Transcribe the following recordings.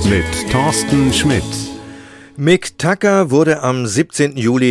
mit Thorsten Schmidt. Mick Tucker wurde am 17. Juli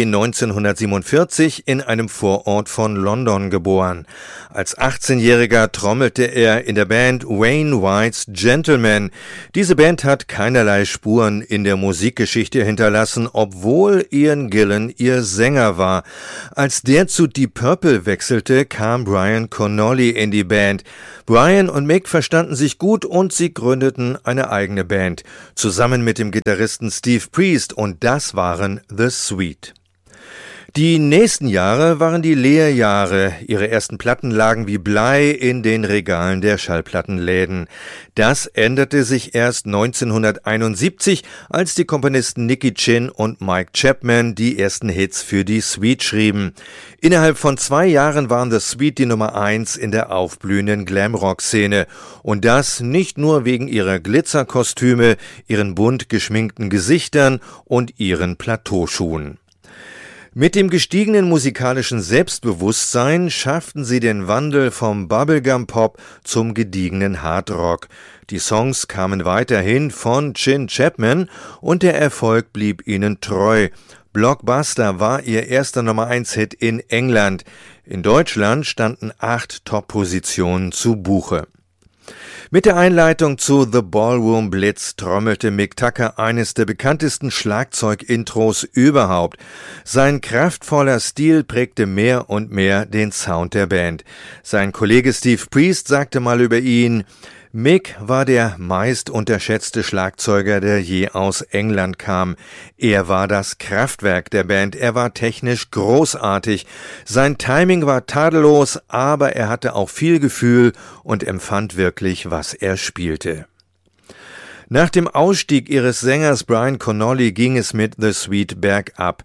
1947 in einem Vorort von London geboren. Als 18-Jähriger trommelte er in der Band Wayne White's Gentlemen. Diese Band hat keinerlei Spuren in der Musikgeschichte hinterlassen, obwohl Ian Gillan ihr Sänger war. Als der zu Deep Purple wechselte, kam Brian Connolly in die Band. Brian und Mick verstanden sich gut und sie gründeten eine eigene Band, zusammen mit dem Gitarristen Steve Priest, und das waren The Sweet. Die nächsten Jahre waren die Lehrjahre. Ihre ersten Platten lagen wie Blei in den Regalen der Schallplattenläden. Das änderte sich erst 1971, als die Komponisten Nicky Chinn und Mike Chapman die ersten Hits für die Sweet schrieben. Innerhalb von 2 Jahren waren The Sweet die Nummer 1 in der aufblühenden Glamrock-Szene. Und das nicht nur wegen ihrer Glitzerkostüme, ihren bunt geschminkten Gesichtern und ihren Plateauschuhen. Mit dem gestiegenen musikalischen Selbstbewusstsein schafften sie den Wandel vom Bubblegum-Pop zum gediegenen Hardrock. Die Songs kamen weiterhin von Chin Chapman und der Erfolg blieb ihnen treu. Blockbuster war ihr erster Nummer-1-Hit in England. In Deutschland standen 8 Top-Positionen zu Buche. Mit der Einleitung zu The Ballroom Blitz trommelte Mick Tucker eines der bekanntesten Schlagzeug-Intros überhaupt. Sein kraftvoller Stil prägte mehr und mehr den Sound der Band. Sein Kollege Steve Priest sagte mal über ihn: Mick war der meist unterschätzte Schlagzeuger, der je aus England kam. Er war das Kraftwerk der Band, er war technisch großartig. Sein Timing war tadellos, aber er hatte auch viel Gefühl und empfand wirklich, was er spielte. Nach dem Ausstieg ihres Sängers Brian Connolly ging es mit The Sweet bergab.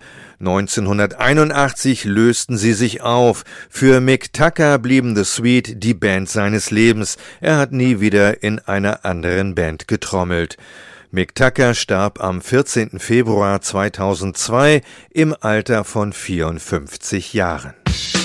1981 lösten sie sich auf. Für Mick Tucker blieben The Sweet die Band seines Lebens. Er hat nie wieder in einer anderen Band getrommelt. Mick Tucker starb am 14. Februar 2002 im Alter von 54 Jahren.